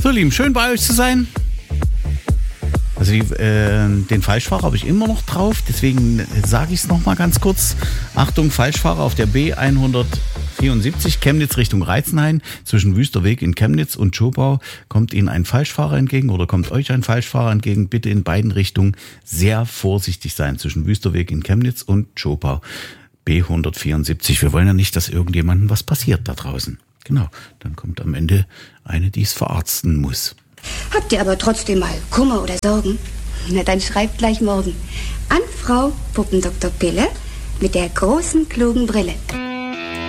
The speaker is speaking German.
So, Lieben, schön bei euch zu sein. Also den Falschfahrer habe ich immer noch drauf, deswegen sage ich es nochmal ganz kurz. Achtung, Falschfahrer auf der B174 Chemnitz Richtung Reizenhain. Zwischen Wüsterweg in Chemnitz und Schopau kommt Ihnen ein Falschfahrer entgegen oder kommt euch ein Falschfahrer entgegen. Bitte in beiden Richtungen sehr vorsichtig sein. Zwischen Wüsterweg in Chemnitz und Schopau. B174. Wir wollen ja nicht, dass irgendjemandem was passiert da draußen. Genau, dann kommt am Ende eine, die es verarzten muss. Habt ihr aber trotzdem mal Kummer oder Sorgen? Na, dann schreibt gleich morgen an Frau Puppendoktor Pille mit der großen, klugen Brille.